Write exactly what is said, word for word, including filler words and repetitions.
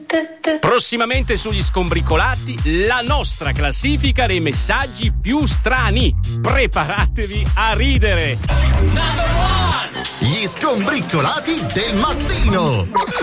Prossimamente sugli Skombricolati, la nostra classifica dei messaggi più strani. Preparatevi a ridere. Gli Skombricolati del mattino.